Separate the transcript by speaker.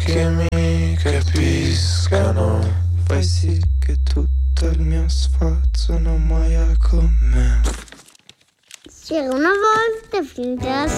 Speaker 1: che mi capiscano. Fai sì che tutto il mio sforzo non muoia con me.
Speaker 2: C'era una volta finita la